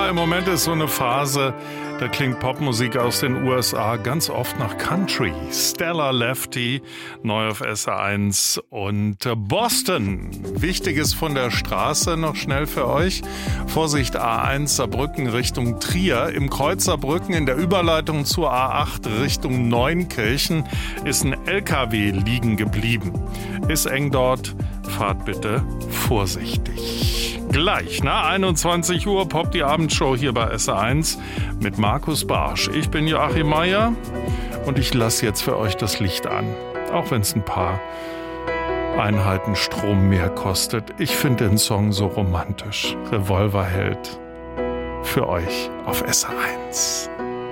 im Moment ist so eine Phase, da klingt Popmusik aus den USA ganz oft nach Country. Stella Lefty, neu auf SR1 und Boston. Wichtiges von der Straße noch schnell für euch. Vorsicht, A1 Saarbrücken Richtung Trier. Im Kreuz Saarbrücken in der Überleitung zur A8 Richtung Neunkirchen ist ein LKW liegen geblieben. Ist eng dort, fahrt bitte vorsichtig. Gleich, 21 Uhr poppt die Abendshow hier bei SR1 mit Markus Barsch. Ich bin Joachim Meier und ich lasse jetzt für euch das Licht an, auch wenn es ein paar Einheiten Strom mehr kostet. Ich finde den Song so romantisch. Revolverheld für euch auf SR1.